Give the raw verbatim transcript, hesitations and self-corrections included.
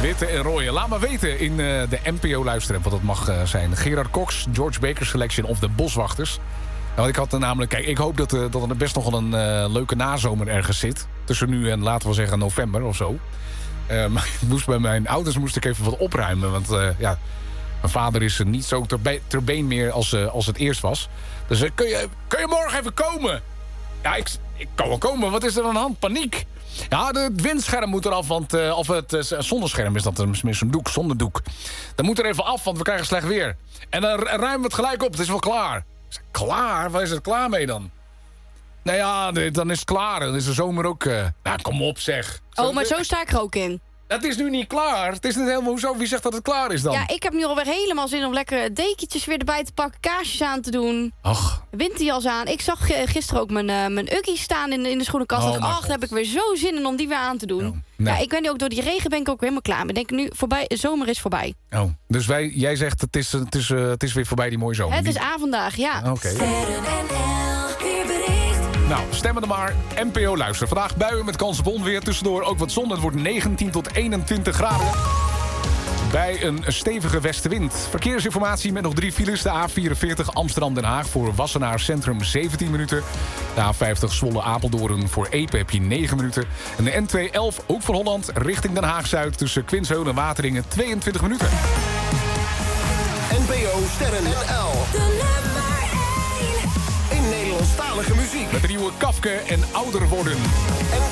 Witte en rode. Laat maar weten in uh, de N P O-luisterapp wat dat mag uh, zijn. Gerard Cox, George Baker Selection of de Boswachters. Nou, want ik had er namelijk... Kijk, ik hoop dat, uh, dat er best nog wel een uh, leuke nazomer ergens zit. Tussen nu en, laten we zeggen, november of zo. Uh, maar ik moest bij mijn ouders moest ik even wat opruimen. Want uh, ja, mijn vader is uh, niet zo ter, be- ter been meer als, uh, als het eerst was. Dus uh, kun, je, kun je morgen even komen? Ja, ik, ik kan wel komen. Wat is er aan de hand? Paniek. Ja, het windscherm moet eraf, want... Uh, of het uh, zonnescherm is dat, tenminste zo'n doek, zonder doek. Dat moet er even af, want we krijgen slecht weer. En dan ruimen we het gelijk op, het is wel klaar. Ik zeg, klaar? Waar is het klaar mee dan? Nou ja, dan is het klaar. Dan is de zomer ook... Uh... Nou, kom op zeg. Oh, maar zo sta ik er ook in. Het is nu niet klaar. Het is niet helemaal... Hoezo? Wie zegt dat het klaar is dan? Ja, ik heb nu alweer helemaal zin om lekker dekentjes weer erbij te pakken. Kaarsjes aan te doen. Ach. Winterjas aan. Ik zag gisteren ook mijn, uh, mijn Uggies staan in de, in de schoenenkast. Oh, Ach, daar heb ik weer zo zin in om die weer aan te doen. Oh, nee. Ja, ik ben nu ook door die regen ben ik ook helemaal klaar. Ik denk nu, voorbij, de zomer is voorbij. Oh, dus wij, jij zegt het is, het, is, uh, het is weer voorbij die mooie zomer. Het die... is aan vandaag, ja. Oké. Okay. weerbericht. Nou, stemmen er maar. N P O luister. Vandaag buien met kans op onweer. Tussendoor ook wat zon. Het wordt negentien tot eenentwintig graden. Bij een stevige westenwind. Verkeersinformatie met nog drie files. De A vierenveertig Amsterdam-Den Haag voor Wassenaar Centrum zeventien minuten. De A vijftig Zwolle-Apeldoorn voor Epe heb je negen minuten. En de N tweehonderdelf ook voor Holland richting Den Haag-Zuid... tussen Quinsheuvel en Wateringen tweeëntwintig minuten. N P O Sterren N L. De nummer één. In Nederlandstalige muziek. Met de nieuwe Kafke en Ouder Worden. N